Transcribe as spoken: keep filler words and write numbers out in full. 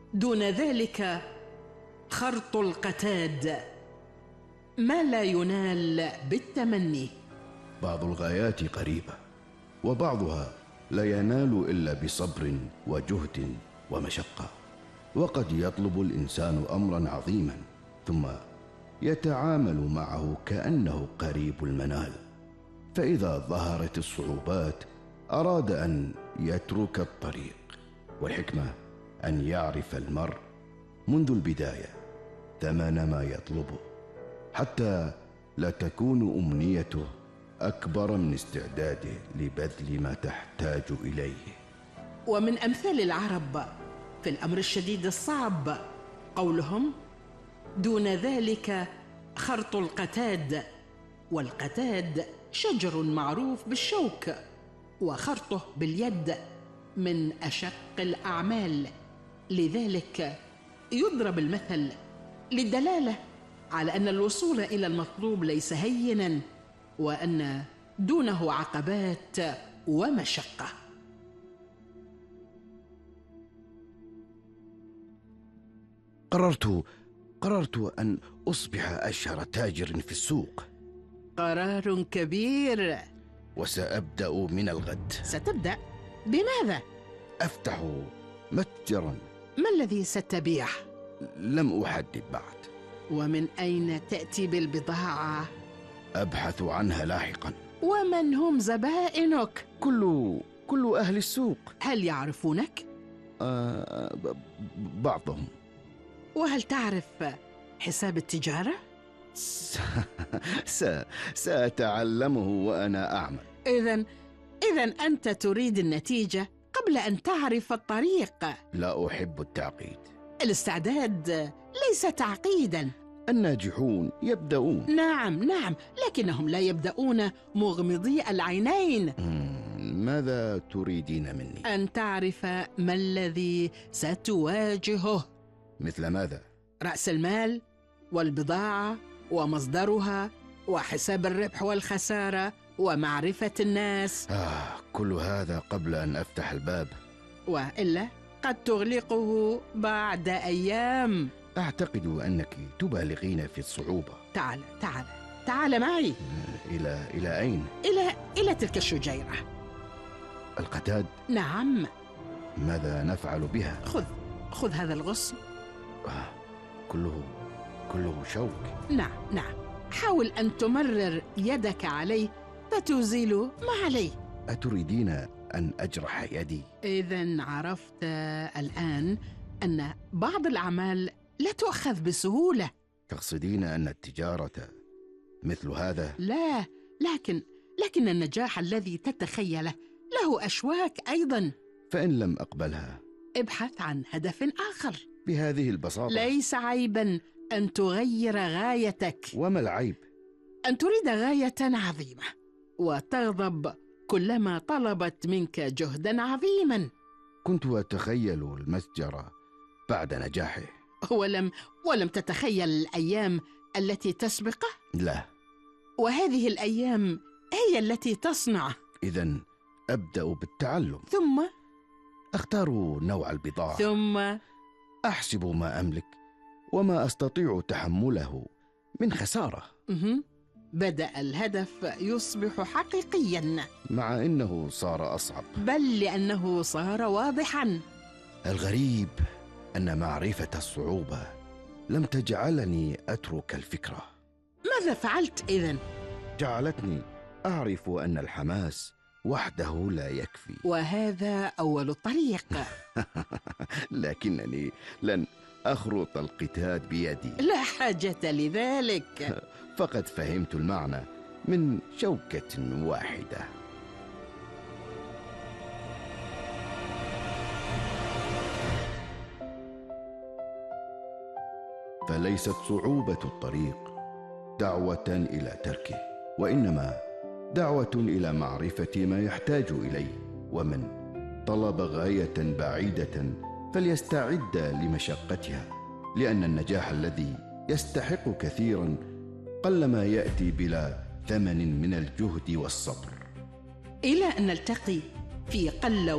دون ذلك خرط القتاد، ما لا ينال بالتمني. بعض الغايات قريبة، وبعضها لا ينال إلا بصبر وجهد ومشقة. وقد يطلب الإنسان أمرا عظيما ثم يتعامل معه كأنه قريب المنال، فإذا ظهرت الصعوبات أراد أن يترك الطريق. والحكمة أن يعرف المرء منذ البداية ثمن ما يطلبه، حتى لا تكون أمنيته أكبر من استعداده لبذل ما تحتاج إليه. ومن أمثال العرب في الأمر الشديد الصعب قولهم: دون ذلك خرط القتاد. والقتاد شجر معروف بالشوك، وخرطه باليد من أشق الأعمال، لذلك يضرب المثل للدلالة على أن الوصول إلى المطلوب ليس هيناً، وأن دونه عقبات ومشقة. قررت قررت أن أصبح أشهر تاجر في السوق. قرار كبير. وسأبدأ من الغد. ستبدأ بماذا؟ أفتح متجرا. ما الذي ستبيع؟ لم أحدد بعد. ومن أين تأتي بالبضاعة؟ أبحث عنها لاحقا. ومن هم زبائنك؟ كل كل أهل السوق. هل يعرفونك؟ آه بعضهم. وهل تعرف حساب التجارة؟ س... س... سأتعلمه وأنا أعمل. إذن إذن أنت تريد النتيجة قبل أن تعرف الطريق. لا أحب التعقيد. الاستعداد ليس تعقيداً. الناجحون يبدأون. نعم نعم، لكنهم لا يبدأون مغمضي العينين. ماذا تريدين مني؟ أن تعرف ما الذي ستواجهه. مثل ماذا؟ رأس المال والبضاعة ومصدرها وحساب الربح والخسارة ومعرفة الناس. آه كل هذا قبل أن أفتح الباب. وإلا قد تغلقه بعد أيام. أعتقد أنك تبالغين في الصعوبة. تعال تعال تعال معي. إلى إلى أين؟ إلى إلى تلك الشجيرة. القتاد؟ نعم. ماذا نفعل بها؟ خذ خذ هذا الغصن. آه كله كله شوك. نعم نعم، حاول أن تمرر يدك عليه فتزيل ما عليه. أتريدين أن أجرح يدي؟ إذن عرفت الآن أن بعض الأعمال لا تؤخذ بسهولة. تقصدين أن التجارة مثل هذا؟ لا، لكن لكن النجاح الذي تتخيله له أشواك أيضا. فإن لم أقبلها؟ ابحث عن هدف آخر. بهذه البساطة؟ ليس عيبا أن تغير غايتك. وما العيب؟ أن تريد غاية عظيمة وتغضب كلما طلبت منك جهدا عظيما. كنت أتخيل المتجر بعد نجاحه. ولم ولم تتخيل الأيام التي تسبقه؟ لا. وهذه الأيام هي التي تصنع. إذن أبدأ بالتعلم. ثم أختار نوع البضاعة. ثم أحسب ما أملك وما أستطيع تحمله من خسارة. مه. بدأ الهدف يصبح حقيقيا، مع إنه صار أصعب، بل لأنه صار واضحا. الغريب أن معرفة الصعوبة لم تجعلني أترك الفكرة. ماذا فعلت إذن؟ جعلتني أعرف أن الحماس وحده لا يكفي. وهذا أول الطريق. لكنني لن أخرط القتاد بيدي. لا حاجة لذلك. فقد فهمت المعنى من شوكة واحدة. فليست صعوبة الطريق دعوة إلى تركه، وإنما دعوة إلى معرفة ما يحتاج إليه. ومن طلب غاية بعيدة فليستعد لمشقتها، لأن النجاح الذي يستحق كثيرا قلما يأتي بلا ثمن من الجهد والصبر. إلى أن نلتقي في قل